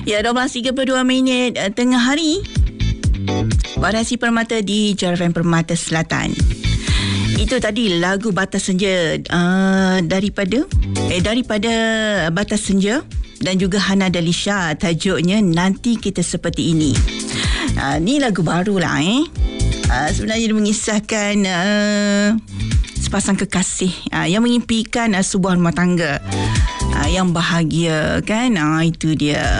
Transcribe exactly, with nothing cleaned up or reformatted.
Ya, dua belas tiga puluh dua minit uh, tengah hari. Variasi Permata di Jaravan Permata Selatan. Itu tadi lagu Batas Senja uh, daripada eh daripada Batas Senja dan juga Hana Dalisha, tajuknya Nanti Kita Seperti Ini. Uh, ni lagu baru lah eh. Uh, sebenarnya dia mengisahkan uh, sepasang kekasih uh, yang mengimpikan uh, sebuah rumah tangga uh, yang bahagia kan. Uh, itu dia.